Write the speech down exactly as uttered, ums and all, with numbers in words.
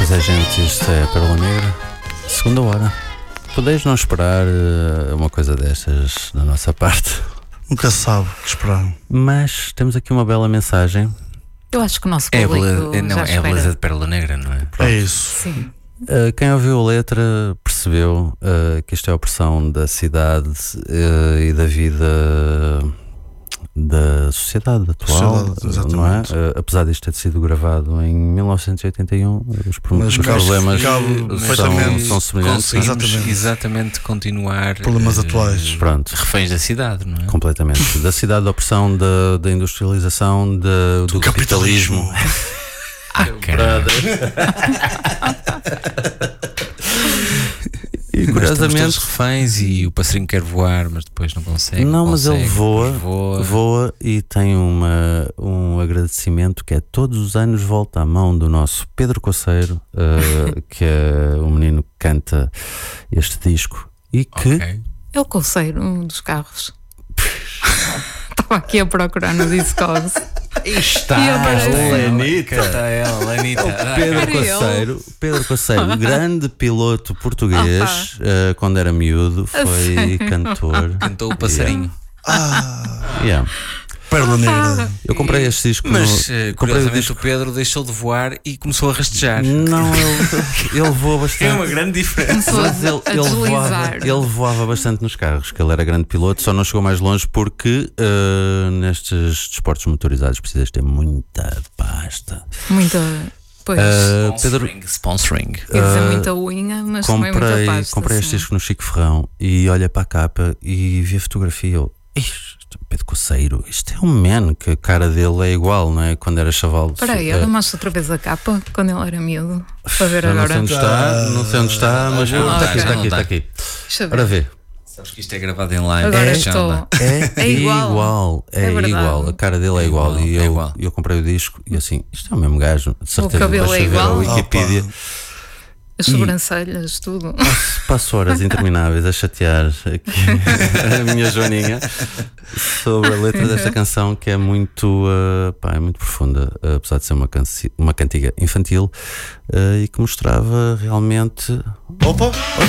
Pois é, gente, isto é Pérola Negra, segunda hora. Podeis não esperar uh, uma coisa destas da nossa parte. Nunca se sabe o que esperar. Mas temos aqui uma bela mensagem. Eu acho que o nosso É, público bele... não, já é a espera. beleza de Pérola Negra, não é? É isso. Sim. Uh, quem ouviu a letra percebeu uh, que isto é a opressão da cidade uh, e da vida da sociedade atual, Sociedade, não é? exatamente. Uh, apesar disto ter sido gravado em mil novecentos e oitenta e um, os, pro- Mas os cabe- problemas cabe são, perfeitamente. são semelhantes. Conseguimos Exatamente. exatamente, continuar Problemas eh, atuais. Pronto. reféns da cidade, não é? Completamente. Da cidade, da opressão, da, da industrialização, da- do, capitalismo. Ah, caralho. E Mas estamos curiosamente, todos reféns e o passarinho quer voar, mas depois não consegue. não, mas consegue, ele voa, depois voa. voa e tem uma, um agradecimento que é todos os anos volta à mão do nosso Pedro Coceiro, uh, que é o menino que canta este disco e que Ok. É o coceiro um dos carros. Estava aqui a procurar no Discogs. Está E aparece. Lenita. Está ela, Lenita. Pedro Era ele. Coceiro, Pedro Coceiro, grande piloto português, uh, quando era miúdo, foi cantor. Cantou o passarinho. Ah, Yeah. Pérola Negra. Eu comprei este disco Mas, no, eh, comprei o curiosamente, disco. o Pedro deixou de voar e começou a rastejar. Não, ele, ele voa bastante. É uma grande diferença. Começou a, Mas ele, a ele, voava, deslizar. ele voava bastante nos carros, que ele era grande piloto, só não chegou mais longe porque uh, nestes desportos motorizados precisas ter muita pasta. Muita. Pois. Uh, Pedro, Sponsoring, sponsoring. Quer dizer, muita unha, mas também muita comprei, pasta. comprei este sim. disco no Chico Ferrão e olha para a capa e vi a fotografia. Eu, isto, Pedro Coceiro, isto é um man, que a cara dele é igual, não é? Quando era chaval. Espera aí, Uh, olha, mostra outra vez a capa quando ele era miúdo. Para ver eu não sei agora. onde está, não sei onde está, mas já não está está, aqui, já está não aqui, está está. aqui. Deixa eu Ora ver. vê. Sabes que isto é gravado em live. Agora é estou. chamba. É, É igual. igual, é, É verdade. igual, a cara dele é, É igual. igual, E é eu, igual. eu comprei o disco e assim, isto é o mesmo gajo, de certeza. cabelo Basta é ver a igual. Wikipedia. As sobrancelhas, tudo. Passo, passo horas intermináveis a chatear aqui a minha Joaninha sobre a letra desta canção, que é muito, uh, pá, é muito profunda, uh, apesar de ser uma, canci- uma cantiga infantil, uh, e que mostrava realmente. Opa!